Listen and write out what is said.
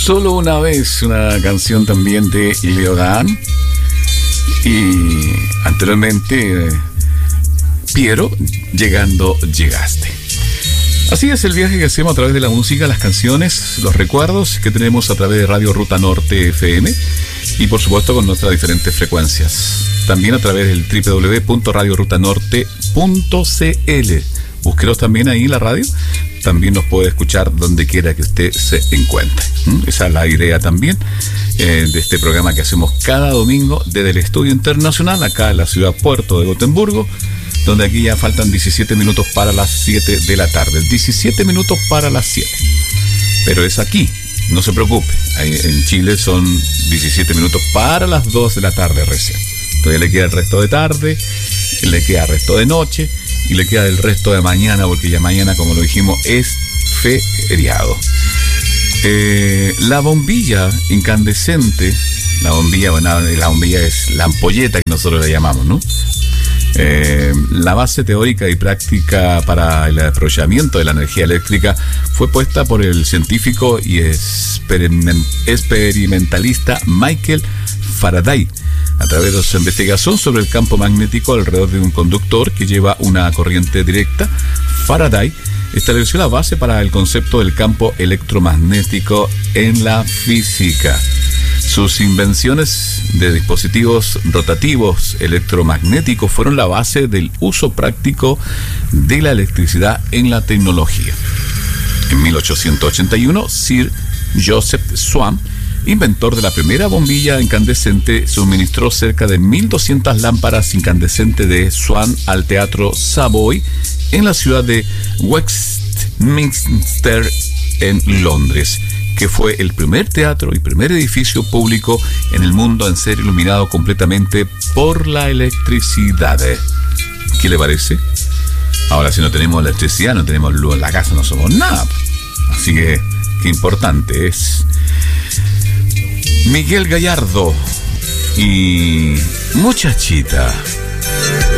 Solo una vez, una canción también de Leodán. Y anteriormente, Piero, Llegando, Llegaste. Así es el viaje que hacemos a través de la música, las canciones, los recuerdos que tenemos a través de Radio Ruta Norte FM y por supuesto con nuestras diferentes frecuencias. También a través del www.radiorutanorte.cl. Búsquenos también ahí en la radio. También nos puede escuchar donde quiera que usted se encuentre. Esa es la idea también de este programa que hacemos cada domingo desde el Estudio Internacional, acá en la ciudad Puerto de Gotemburgo, donde aquí ya faltan 17 minutos para las 7 de la tarde. 17 minutos para las 7. Pero es aquí, no se preocupe. En Chile son 17 minutos para las 2 de la tarde recién. Todavía le queda el resto de tarde, le queda el resto de noche y le queda el resto de mañana, porque ya mañana, como lo dijimos, es feriado. La bombilla incandescente, la bombilla es la ampolleta que nosotros le llamamos, ¿no? La base teórica y práctica para el aprovechamiento de la energía eléctrica fue puesta por el científico y experimentalista Michael Faraday a través de su investigación sobre el campo magnético alrededor de un conductor que lleva una corriente directa. Faraday estableció la base para el concepto del campo electromagnético en la física. Sus invenciones de dispositivos rotativos electromagnéticos fueron la base del uso práctico de la electricidad en la tecnología. En 1881, Sir Joseph Swan, inventor de la primera bombilla incandescente, suministró cerca de 1.200 lámparas incandescentes de Swan al Teatro Savoy en la ciudad de Westminster, en Londres, que fue el primer teatro y primer edificio público en el mundo en ser iluminado completamente por la electricidad. ¿Qué le parece? Ahora, si no tenemos electricidad, no tenemos luz en la casa, no somos nada. Así que, qué importante es. Miguel Gallardo y Muchachita.